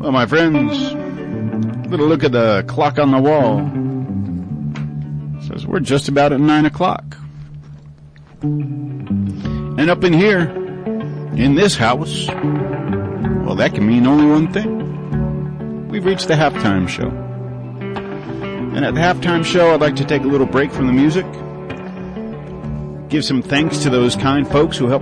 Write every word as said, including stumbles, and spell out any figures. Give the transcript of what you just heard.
Well, my friends, a little look at the clock on the wall. It says we're just about at nine o'clock. And up in here, in this house, well, that can mean only one thing. We've reached the halftime show. And at the halftime show, I'd like to take a little break from the music. Give some thanks to those kind folks who helped